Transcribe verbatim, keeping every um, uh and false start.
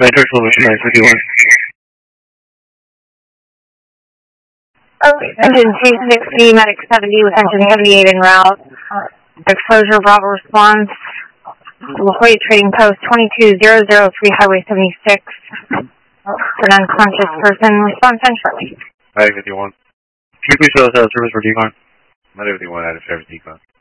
Matrix Solution nine fifty-one. Oh, engine two sixty, medic seventy with engine seventy-eight en route. Exposure Bravo response. La Jolla Trading Post twenty-two thousand three, Highway seventy-six. For an unconscious person, response ten shortly. Medic fifty-one. Can you please show us out of service for decon? Medic fifty-one, out of service decon.